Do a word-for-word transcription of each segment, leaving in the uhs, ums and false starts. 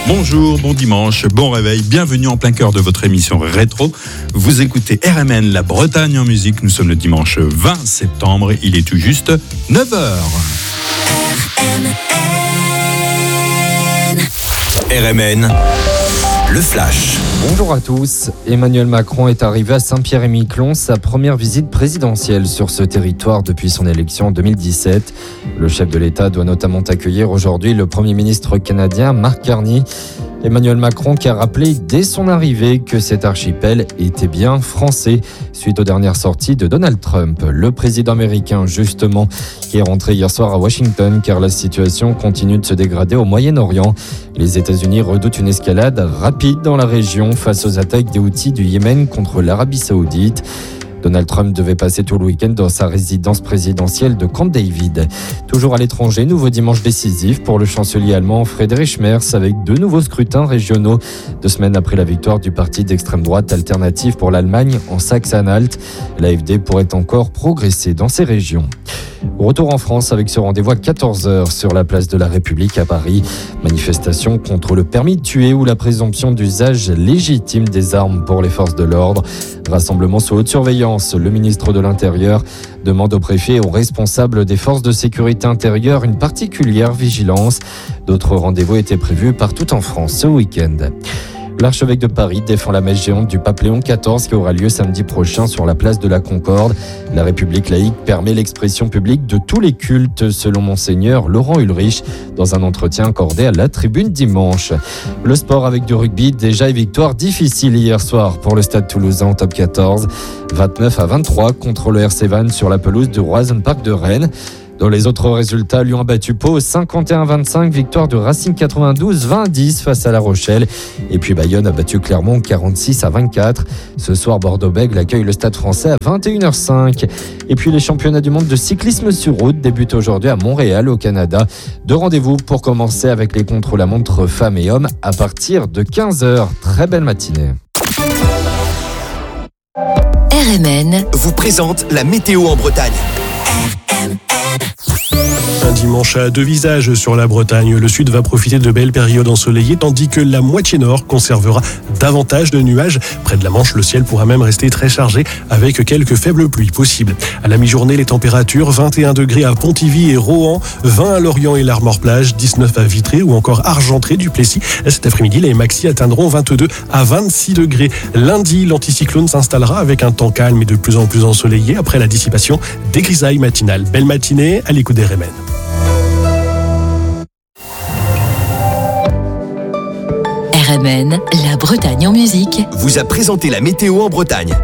Bonjour, bon dimanche, bon réveil, bienvenue en plein cœur de votre émission Rétro. Vous écoutez R M N, la Bretagne en musique. Nous sommes le dimanche vingt septembre, il est tout juste neuf heures. R M N. R M N, le flash. Bonjour à tous. Emmanuel Macron est arrivé à Saint-Pierre-et-Miquelon, sa première visite présidentielle sur ce territoire depuis son élection en deux mille dix-sept. Le chef de l'État doit notamment accueillir aujourd'hui le Premier ministre canadien Mark Carney. Emmanuel Macron qui a rappelé dès son arrivée que cet archipel était bien français, suite aux dernières sorties de Donald Trump, le président américain justement, qui est rentré hier soir à Washington car la situation continue de se dégrader au Moyen-Orient. Les États-Unis redoutent une escalade rapide dans la région face aux attaques des Houthis du Yémen contre l'Arabie Saoudite. Donald Trump devait passer tout le week-end dans sa résidence présidentielle de Camp David. Toujours à l'étranger, nouveau dimanche décisif pour le chancelier allemand Friedrich Merz avec deux nouveaux scrutins régionaux. Deux semaines après la victoire du parti d'extrême droite Alternative pour l'Allemagne en Saxe-Anhalt, l'A F D pourrait encore progresser dans ces régions. Retour en France avec ce rendez-vous à quatorze heures sur la place de la République à Paris. Manifestation contre le permis de tuer ou la présomption d'usage légitime des armes pour les forces de l'ordre. Rassemblement sous haute surveillance. Le ministre de l'Intérieur demande au préfet et aux responsables des forces de sécurité intérieure une particulière vigilance. D'autres rendez-vous étaient prévus partout en France ce week-end. L'archevêque de Paris défend la messe géante du pape Léon quatorze qui aura lieu samedi prochain sur la place de la Concorde. La République laïque permet l'expression publique de tous les cultes, selon Monseigneur Laurent Ulrich, dans un entretien accordé à la Tribune dimanche. Le sport avec du rugby, déjà une victoire difficile hier soir pour le Stade Toulousain en top quatorze. vingt-neuf à vingt-trois contre le R C Vannes sur la pelouse du Roison Park de Rennes. Dans les autres résultats, Lyon a battu Pau cinquante et un à vingt-cinq, victoire de Racing quatre-vingt-douze vingt à dix face à La Rochelle. Et puis Bayonne a battu Clermont quarante-six à vingt-quatre. Ce soir, Bordeaux-Bègles accueille le Stade Français à vingt et une heures cinq. Et puis les championnats du monde de cyclisme sur route débutent aujourd'hui à Montréal, au Canada. Deux rendez-vous pour commencer avec les contre-la-montre femmes et hommes à partir de quinze heures. Très belle matinée. R M N Vous présente la météo en Bretagne. R M N. Un dimanche à deux visages sur la Bretagne. Le sud va profiter de belles périodes ensoleillées, tandis que la moitié nord conservera davantage de nuages. Près de la Manche, le ciel pourra même rester très chargé avec quelques faibles pluies possibles. À la mi-journée, les températures, vingt et un degrés à Pontivy et Rohan, vingt à Lorient et l'Armor-Plage, dix-neuf à Vitré ou encore Argentré du Plessis. Cet après-midi, les maxis atteindront vingt-deux à vingt-six degrés. Lundi, l'anticyclone s'installera avec un temps calme et de plus en plus ensoleillé après la dissipation des grisailles matinales. Belle matinée à l'écoute des R M N. R M N, la Bretagne en musique. Vous a présenté la météo en Bretagne.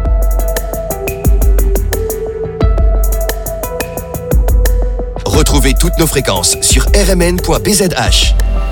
Retrouvez toutes nos fréquences sur r m n point b z h.